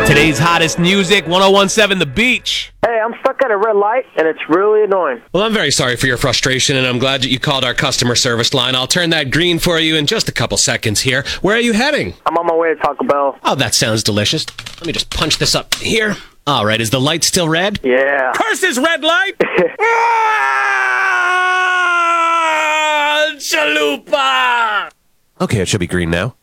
Today's hottest music, 1017 The Beach. Hey, I'm stuck at a red light, and it's really annoying. Well, I'm very sorry for your frustration, and I'm glad that you called our customer service line. I'll turn that green for you in just a couple seconds here. Where are you heading? I'm on my way to Taco Bell. Oh, that sounds delicious. Let me just punch this up here. All right, is the light still red? Yeah. Curse this red light! Chalupa! Okay, it should be green now.